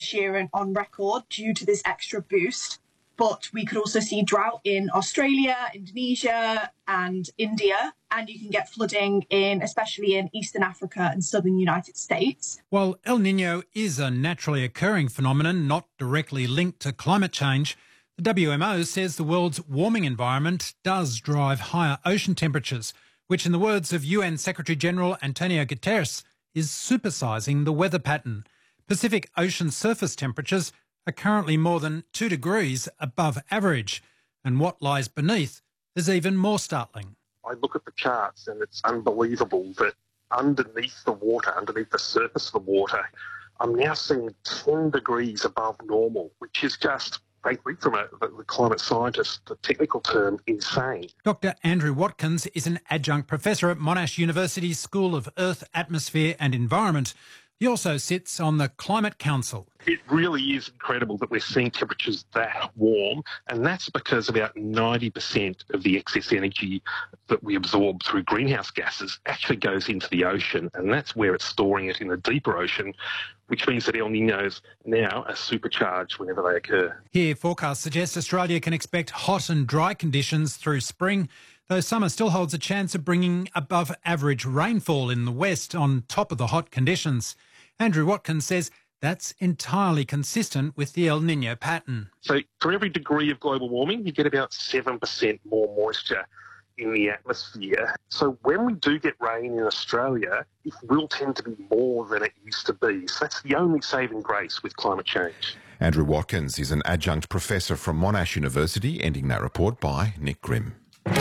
hottest year on record due to this extra boost. But we could also see drought in Australia, Indonesia and India. And you can get flooding especially in Eastern Africa and southern United States. While El Nino is a naturally occurring phenomenon not directly linked to climate change, the WMO says the world's warming environment does drive higher ocean temperatures, which in the words of UN Secretary-General Antonio Guterres is supersizing the weather pattern. Pacific Ocean surface temperatures are currently more than 2 degrees above average, and what lies beneath is even more startling. I look at the charts and it's unbelievable that underneath the water, underneath the surface of the water, I'm now seeing 10 degrees above normal, which is just, frankly, from the climate scientist, the technical term, insane. Dr. Andrew Watkins is an adjunct professor at Monash University's School of Earth, Atmosphere and Environment. He also sits on the Climate Council. It really is incredible that we're seeing temperatures that warm, and that's because about 90% of the excess energy that we absorb through greenhouse gases actually goes into the ocean, and that's where it's storing it in the deeper ocean, which means that El Ninos now are supercharged whenever they occur. Here, forecasts suggest Australia can expect hot and dry conditions through spring, though summer still holds a chance of bringing above average rainfall in the west on top of the hot conditions. Andrew Watkins says that's entirely consistent with the El Nino pattern. So for every degree of global warming, you get about 7% more moisture in the atmosphere. So when we do get rain in Australia, it will tend to be more than it used to be. So that's the only saving grace with climate change. Andrew Watkins is an adjunct professor from Monash University, ending that report by Nick Grimm.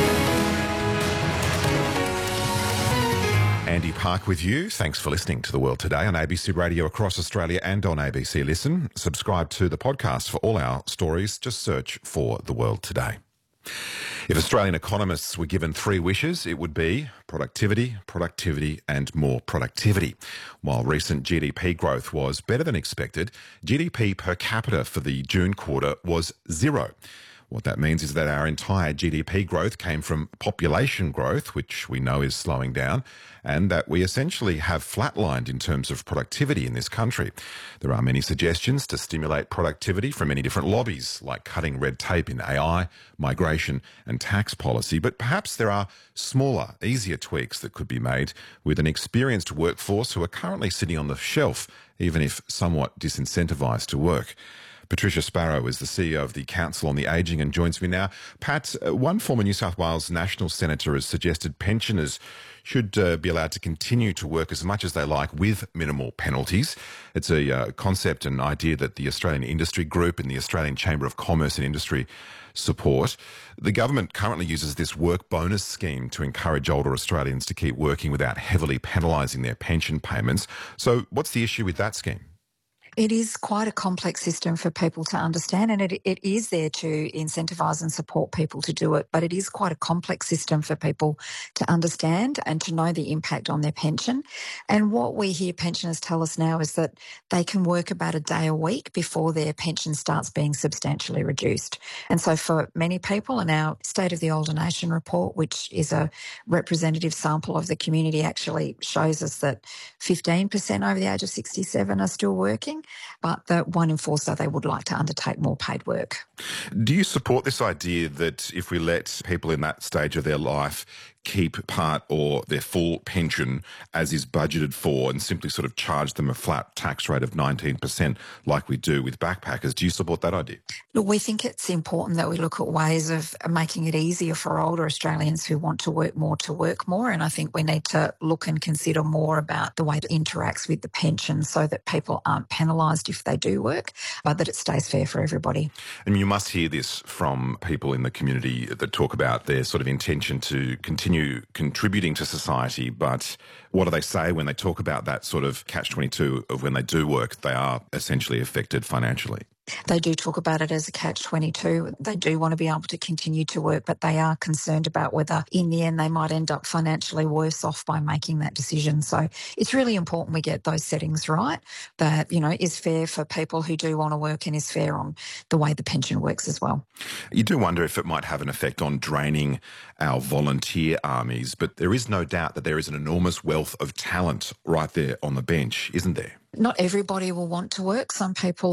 Andy Park with you. Thanks for listening to The World Today on ABC Radio across Australia and on ABC Listen. Subscribe to the podcast for all our stories. Just search for The World Today. If Australian economists were given 3 wishes, it would be productivity, productivity and more productivity. While recent GDP growth was better than expected, GDP per capita for the June quarter was 0. What that means is that our entire GDP growth came from population growth, which we know is slowing down, and that we essentially have flatlined in terms of productivity in this country. There are many suggestions to stimulate productivity from many different lobbies, like cutting red tape in AI, migration and tax policy, but perhaps there are smaller, easier tweaks that could be made with an experienced workforce who are currently sitting on the shelf, even if somewhat disincentivised to work. Patricia Sparrow is the CEO of the Council on the Ageing and joins me now. Pat, one former New South Wales national senator has suggested pensioners should be allowed to continue to work as much as they like with minimal penalties. It's a concept and idea that the Australian Industry Group and the Australian Chamber of Commerce and Industry support. The government currently uses this work bonus scheme to encourage older Australians to keep working without heavily penalising their pension payments. So what's the issue with that scheme? It is quite a complex system for people to understand, and it is there to incentivise and support people to do it, but it is quite a complex system for people to understand and to know the impact on their pension. And what we hear pensioners tell us now is that they can work about a day a week before their pension starts being substantially reduced. And so for many people, and our State of the Older Nation report, which is a representative sample of the community, actually shows us that 15% over the age of 67 are still working, but that 1 in 4 say they would like to undertake more paid work. Do you support this idea that if we let people in that stage of their life keep part or their full pension as is budgeted for and simply sort of charge them a flat tax rate of 19% like we do with backpackers? Do you support that idea? Look, we think it's important that we look at ways of making it easier for older Australians who want to work more, and I think we need to look and consider more about the way it interacts with the pension so that people aren't penalised if they do work, but that it stays fair for everybody. And you must hear this from people in the community that talk about their sort of intention to continue contributing to society, but what do they say when they talk about that sort of catch-22 of when they do work, they are essentially affected financially? They do talk about it as a catch-22. They do want to be able to continue to work, but they are concerned about whether in the end they might end up financially worse off by making that decision. So it's really important we get those settings right, that, you know, is fair for people who do want to work and is fair on the way the pension works as well. You do wonder if it might have an effect on draining our volunteer armies, but there is no doubt that there is an enormous wealth of talent right there on the bench, isn't there? Not everybody will want to work. Some people